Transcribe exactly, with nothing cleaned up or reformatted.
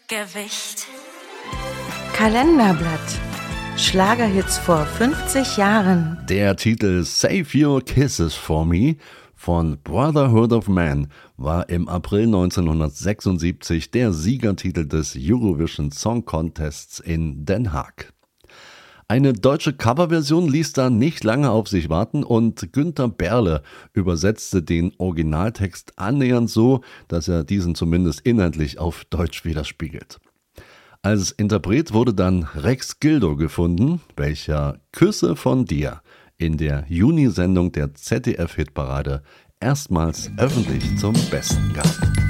Gewicht. Kalenderblatt. Schlagerhits vor fünfzig Jahren. Der Titel Save Your Kisses for Me von Brotherhood of Man war im April neunzehnhundertsechsundsiebzig der Siegertitel des Eurovision Song Contests in Den Haag. Eine deutsche Coverversion ließ da nicht lange auf sich warten und Günter Berle übersetzte den Originaltext annähernd so, dass er diesen zumindest inhaltlich auf Deutsch widerspiegelt. Als Interpret wurde dann Rex Gildo gefunden, welcher Küsse von dir in der Juni-Sendung der Z D F-Hitparade erstmals öffentlich zum Besten gab.